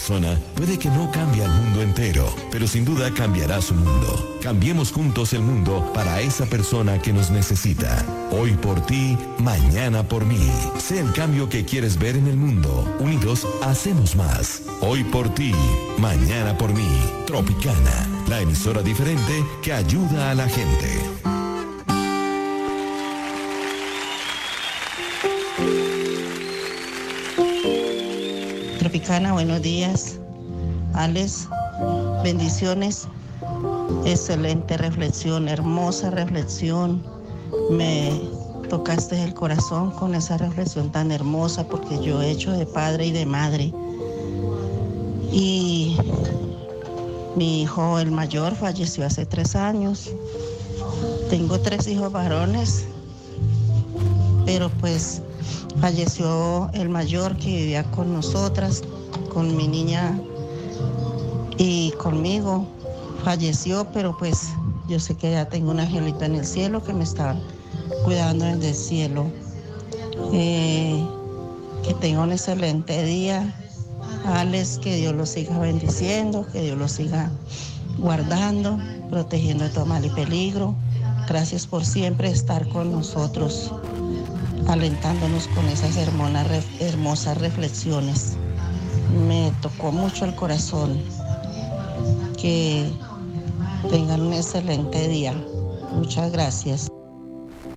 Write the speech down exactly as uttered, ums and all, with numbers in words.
persona puede que no cambie al mundo entero, pero sin duda cambiará su mundo. Cambiemos juntos el mundo para esa persona que nos necesita. Hoy por ti, mañana por mí. Sé el cambio que quieres ver en el mundo. Unidos hacemos más. Hoy por ti, mañana por mí. Tropicana, la emisora diferente que ayuda a la gente. Tropicana, buenos días. Alex, bendiciones. Excelente reflexión, hermosa reflexión. Me tocaste el corazón con esa reflexión tan hermosa porque yo he hecho de padre y de madre. Y mi hijo, el mayor, falleció hace tres años. Tengo tres hijos varones, pero pues falleció el mayor que vivía con nosotras, con mi niña y conmigo. Falleció, pero pues yo sé que ya tengo un angelito en el cielo que me está cuidando desde el cielo. Eh, que tenga un excelente día. Alex, que Dios los siga bendiciendo, que Dios los siga guardando, protegiendo de todo mal y peligro. Gracias por siempre estar con nosotros, alentándonos con esas hermosas, hermosas reflexiones. Me tocó mucho el corazón. Que tengan un excelente día. Muchas gracias.